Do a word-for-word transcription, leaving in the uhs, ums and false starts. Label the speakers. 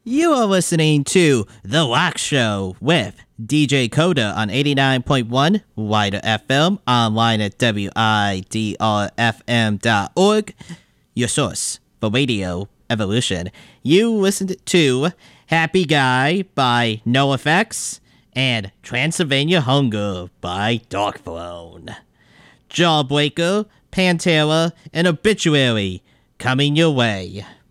Speaker 1: You are listening to The Rock Show with D J Coda on eighty-nine point one Wider F M, online at W I D R F M dot org, your source for radio evolution. You listened to Happy Guy by NoFX and Transylvania Hunger by Darkthrone. Jawbreaker, Pantera, and Obituary coming your way.